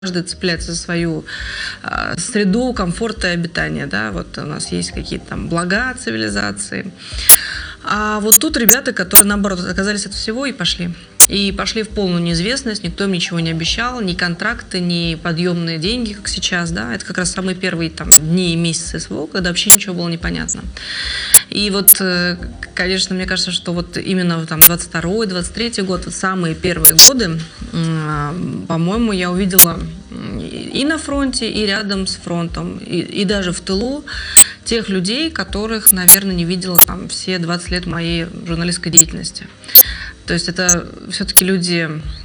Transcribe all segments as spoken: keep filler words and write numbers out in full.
Каждый цепляется за свою э, среду комфорта и обитания, да, вот у нас есть какие-то там блага цивилизации. А вот тут ребята, которые, наоборот, оказались от всего и пошли. И пошли в полную неизвестность, никто им ничего не обещал, ни контракты, ни подъемные деньги, как сейчас, да, это как раз самые первые там дни и месяцы СВО, когда вообще ничего было непонятно. И вот, конечно, мне кажется, что вот именно там двадцать второй, двадцать третий год, вот самые первые годы, по-моему, я увидела и на фронте, и рядом с фронтом, и, и даже в тылу тех людей, которых, наверное, не видела там все двадцать лет моей журналистской деятельности. То есть это все-таки люди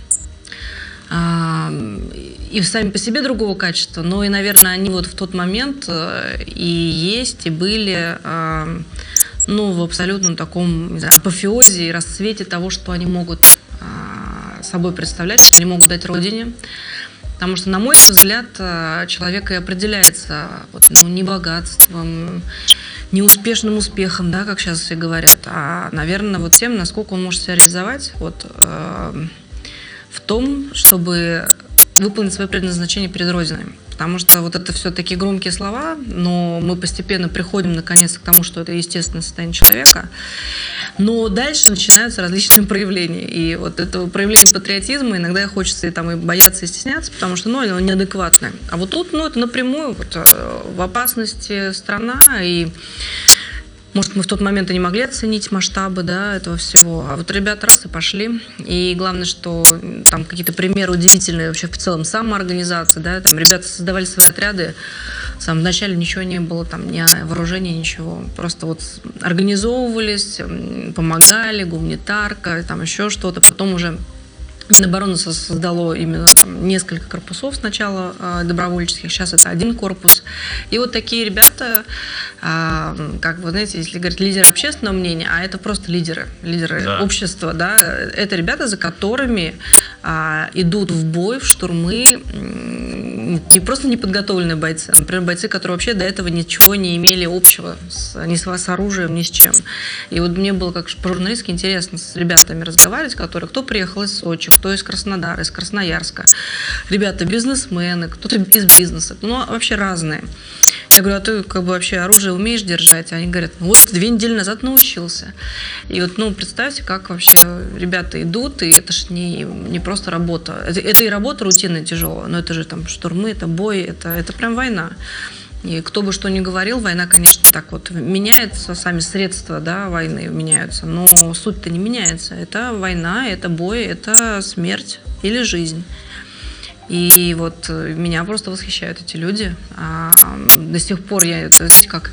а, и сами по себе другого качества, но и, наверное, они вот в тот момент и есть, и были а, ну, в абсолютном таком, не знаю, апофеозе и расцвете того, что они могут а, собой представлять, что они могут дать Родине. Потому что, на мой взгляд, человек и определяется вот, ну, не богатством, не успешным успехом, да, как сейчас все говорят, а, наверное, вот тем, насколько он может себя реализовать вот, э, в том, чтобы выполнить свое предназначение перед Родиной. Потому что вот это все такие громкие слова, но мы постепенно приходим, наконец, к тому, что это естественное состояние человека. Но дальше начинаются различные проявления. И вот этого проявления патриотизма иногда хочется и, там, и бояться, и стесняться, потому что ну, оно неадекватное. А вот тут ну, это напрямую вот, в опасности страна, и может, мы в тот момент и не могли оценить масштабы, да, этого всего. А вот ребята раз и пошли. И главное, что там какие-то примеры удивительные вообще в целом самоорганизация, да, там ребята создавали свои отряды. В самом начале ничего не было, там ни вооружения, ничего. Просто вот организовывались, помогали, гуманитарка, там еще что-то. Потом уже Минобороны создало именно там, несколько корпусов сначала э, добровольческих, сейчас это один корпус. И вот такие ребята, э, как вы знаете, если говорить лидеры общественного мнения, а это просто лидеры, лидеры да. общества, да, это ребята, за которыми э, идут в бой, в штурмы, э, не просто неподготовленные бойцы, а, например, бойцы, которые вообще до этого ничего не имели общего с, ни с, с оружием, ни с чем. И вот мне было как журналистски интересно с ребятами разговаривать, которые, кто приехал из Сочи, кто из Краснодара, из Красноярска. Ребята бизнесмены, кто-то из бизнеса, ну, вообще разные. Я говорю, а ты как бы вообще оружие умеешь держать? Они говорят, ну вот две недели назад научился. И вот, ну, представьте, как вообще ребята идут, и это ж не, не просто работа. Это, это и работа рутинная, тяжелая, но это же там штурмы, это бой, это, это прям война. И кто бы что ни говорил, война, конечно, так вот меняется, сами средства, да, войны меняются, но суть-то не меняется. Это война, это бой, это смерть или жизнь. И вот меня просто восхищают эти люди. А до сих пор я, это, знаете, как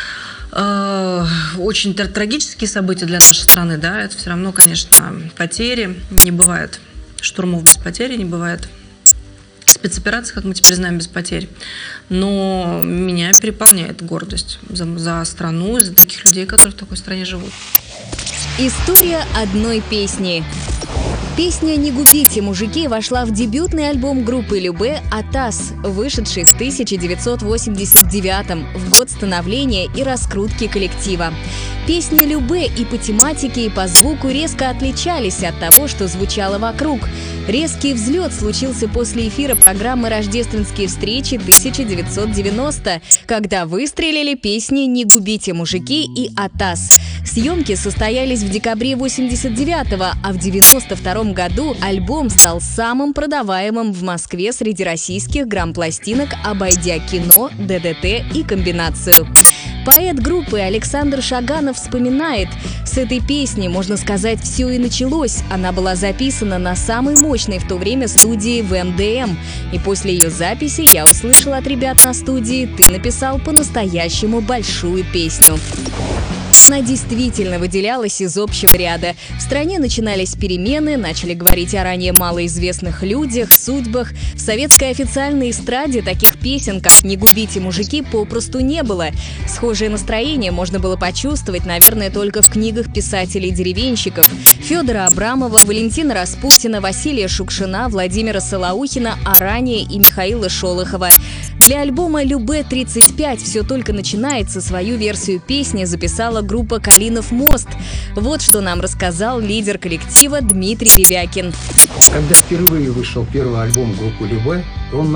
э, очень трагические события для нашей страны, да, это все равно, конечно, потери. Не бывает штурмов без потери, не бывает спецоперации, как мы теперь знаем, без потерь. Но меня переполняет гордость за, за страну, за таких людей, которые в такой стране живут. История одной песни. Песня «Не губите, мужики» вошла в дебютный альбом группы Любэ «Атас», вышедший в тысяча девятьсот восемьдесят девятом, в год становления и раскрутки коллектива. Песни Любэ и по тематике, и по звуку резко отличались от того, что звучало вокруг. Резкий взлет случился после эфира программы «Рождественские встречи» тысяча девятьсот девяностого, когда выстрелили песни «Не губите, мужики» и «Атас». Съемки состоялись в декабре восемьдесят девятого, а в девяносто втором году альбом стал самым продаваемым в Москве среди российских грамм-пластинок, обойдя кино, ДДТ и комбинацию. Поэт группы Александр Шаганов вспоминает, с этой песни, можно сказать, все и началось. Она была записана на самой мощной в то время студии вэ эм дэ эм. И после ее записи я услышала от ребят на студии: «Ты написал по-настоящему большую песню». Она действительно выделялась из общего ряда. В стране начинались перемены, начали говорить о ранее малоизвестных людях, судьбах. В советской официальной эстраде таких песен, как «Не губите, мужики», попросту не было. Схожее настроение можно было почувствовать, наверное, только в книгах писателей-деревенщиков Федора Абрамова, Валентина Распутина, Василия Шукшина, Владимира Солоухина, а ранее и Михаила Шолохова. Для альбома «Любэ тридцать пять. Все только начинается» свою версию песни записала группа «Калинов мост». Вот что нам рассказал лидер коллектива Дмитрий Ревякин. Когда впервые вышел первый альбом группы «Любэ», он